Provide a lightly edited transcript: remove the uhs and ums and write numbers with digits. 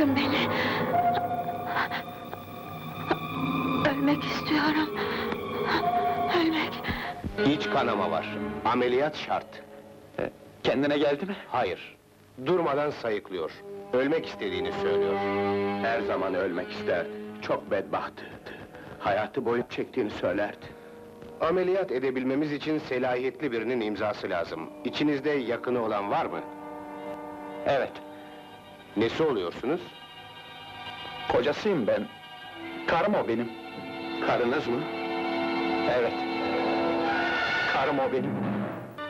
Bırakın beni! Ölmek istiyorum! Ölmek! İç kanama var. Ameliyat şart. Kendine geldi mi? Hayır. Durmadan sayıklıyor. Ölmek istediğini söylüyor. Her zaman ölmek isterdi. Çok bedbahttı. Hayatı boyu çektiğini söylerdi. Ameliyat edebilmemiz için selahiyetli birinin imzası lazım. İçinizde yakını olan var mı? Evet, Nesi oluyorsunuz? kocasıyım ben. Karım o benim. Karınız mı? Evet. Karım o benim.